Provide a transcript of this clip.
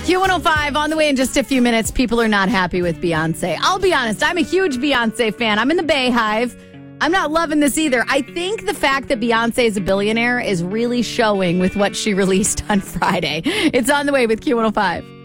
Q105 on the way in just a few minutes. People are not happy with Beyonce. I'll be honest, I'm a huge Beyonce fan. I'm in the Bay Hive. I'm not loving this either. I think the fact that Beyonce is a billionaire is really showing with what she released on Friday. It's on the way with Q105.